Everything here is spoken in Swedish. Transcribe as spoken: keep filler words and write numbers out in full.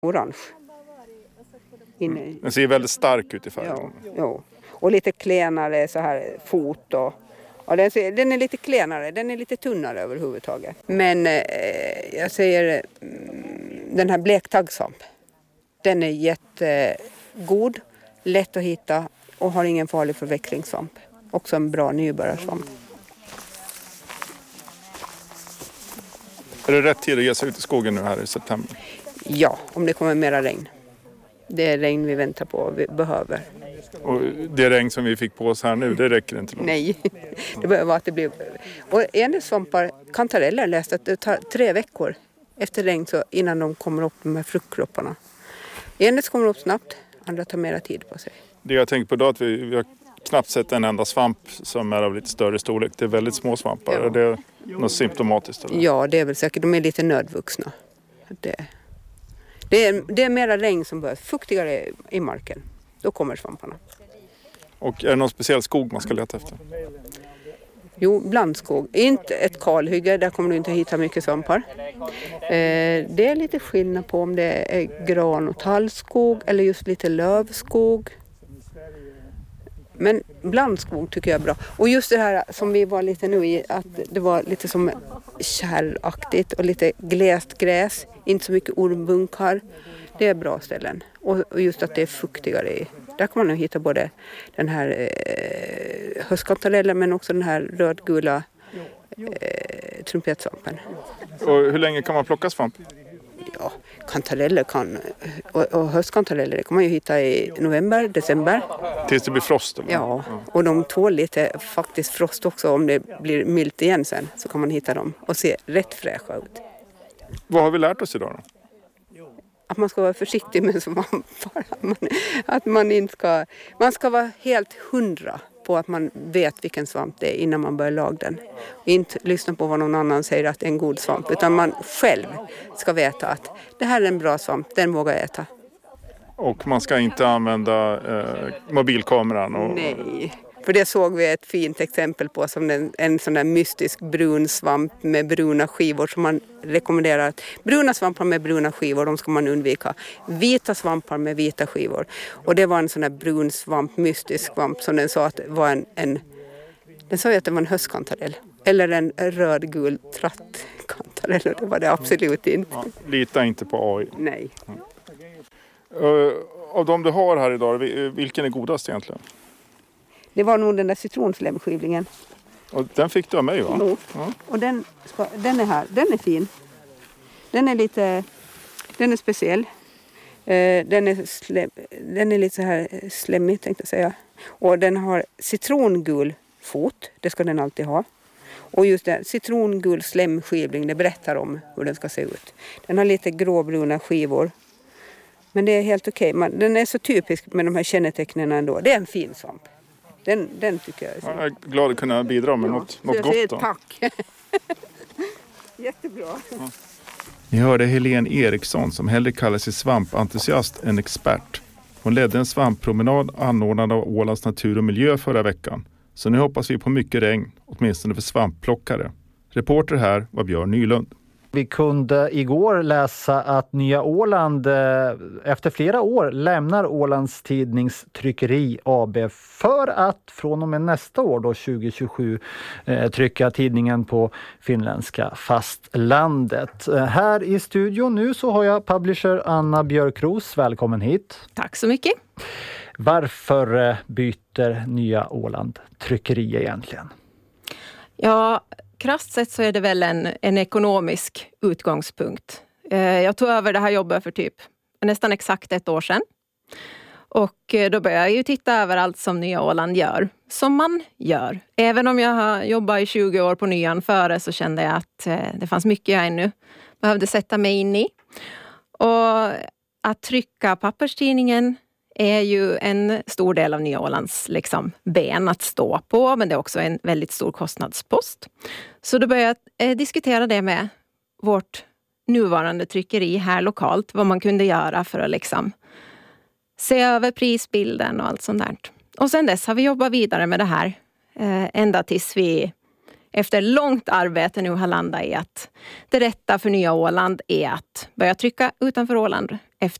orange. Inne. Den ser väldigt stark ut i färgen. Ja, ja. Och lite klenare så här fot och... Ja, den, ser, den är lite klenare, den är lite tunnare överhuvudtaget. Men eh, jag säger mm, den här blektaggsvamp. Den är jättegod, lätt att hitta och har ingen farlig förväxlingssvamp. Också en bra nybörjarsvamp. Är det rätt tid att ge sig ut i skogen nu här i september? Ja, om det kommer mera regn. Det är regn vi väntar på och vi behöver. Och det regn som vi fick på oss här nu, det räcker inte långt. Nej, det behöver att det blir... Och en svampar, kantareller, läste att det tar tre veckor efter regn så innan de kommer upp med fruktkropparna. En kommer upp snabbt, andra tar mera tid på sig. Det jag tänker på då är att vi, vi har knappt sett en enda svamp som är av lite större storlek. Det är väldigt små svampar. Ja. Är det något symptomatiskt? Eller? Ja, det är väl säkert. De är lite nödvuxna. Det, det, är, det är mera regn som behövs. Fuktigare i marken. Då kommer svamparna. Och är det någon speciell skog man ska leta efter? Jo, blandskog. Inte ett kalhygge, där kommer du inte hitta mycket svampar. Eh, det är lite skillnad på om det är gran- och tallskog eller just lite lövskog. Men blandskog tycker jag är bra. Och just det här som vi var lite nu i, att det var lite som kärraktigt och lite glest gräs. Inte så mycket ormbunkar. Det är bra ställen. Och just att det är fuktigare i. Där kan man nog hitta både den här eh, höstkantarellen men också den här rödgula eh, trumpetsvampen. Och hur länge kan man plocka svamp? Ja, kantareller kan, och, och höstkantareller kan man ju hitta i november, december. Tills det blir frost? Eller? Ja, och de tål lite faktiskt frost också. Om det blir milt igen sen så kan man hitta dem och se rätt fräscha ut. Vad har vi lärt oss idag då? Att man ska vara försiktig med svampar. Att man, att man inte ska... Man ska vara helt hundra på att man vet vilken svamp det är innan man börjar laga den. Och inte lyssna på vad någon annan säger att det är en god svamp. Utan man själv ska veta att det här är en bra svamp, den vågar jag äta. Och man ska inte använda eh, mobilkameran? Och... Nej, för det såg vi ett fint exempel på som en, en sån där mystisk brun svamp med bruna skivor som man rekommenderar. Att bruna svampar med bruna skivor, de ska man undvika. Vita svampar med vita skivor. Och det var en sån där brun svamp, mystisk svamp som den sa att var en, en den sa ju att det var en höstkantarell. Eller en rödgul trattkantarell, och det var det absolut inte. Ja, lita inte på A I. Nej. Mm. Uh, av de du har här idag, vilken är godast egentligen? Det var nog den där citronslämskivlingen. Och den fick du av mig, va? No. Ja. Och den, ska, den är här. Den är fin. Den är lite... Den är speciell. Eh, den, är slem, den är lite så här slemmig, tänkte jag säga. Och den har citrongul fot. Det ska den alltid ha. Och just det, citrongul slemskivling, det berättar om hur den ska se ut. Den har lite gråbruna skivor. Men det är helt okej. Okay. Den är så typisk med de här kännetecknen ändå. Det är en fin svamp. Den, den tycker jag är så. Jag är glad att kunna bidra med ja, något, något jag gott. Säger då. Tack. Jättebra. Ja. Ni hörde Helene Eriksson som hellre kallar sig svampentusiast än expert. Hon ledde en svamppromenad anordnad av Ålands natur och miljö förra veckan. Så nu hoppas vi på mycket regn, åtminstone för svampplockare. Reporter här var Björn Nylund. Vi kunde igår läsa att Nya Åland efter flera år lämnar Ålands Tidningstryckeri A B för att från och med nästa år då tjugo tjugosju trycka tidningen på finländska fastlandet. Här i studion nu så har jag publisher Anna Björkros. Välkommen hit. Tack så mycket. Varför byter Nya Åland tryckeri egentligen? Ja, krasst sett så är det väl en, en ekonomisk utgångspunkt. Eh, jag tog över det här jobbet för typ nästan exakt ett år sedan. Och eh, då började jag ju titta över allt som Nya Åland gör. Som man gör. Även om jag har jobbat i tjugo år på Nyan före så kände jag att eh, det fanns mycket jag ännu behövde sätta mig in i. Och att trycka papperstidningen är ju en stor del av Nya Ålands liksom, ben att stå på. Men det är också en väldigt stor kostnadspost. Så då började jag eh, diskutera det med vårt nuvarande tryckeri här lokalt. Vad man kunde göra för att liksom, se över prisbilden och allt sånt där. Och sen dess har vi jobbat vidare med det här. Eh, ända tills vi efter långt arbete nu har landat i att det rätta för Nya Åland är att börja trycka utanför Åland F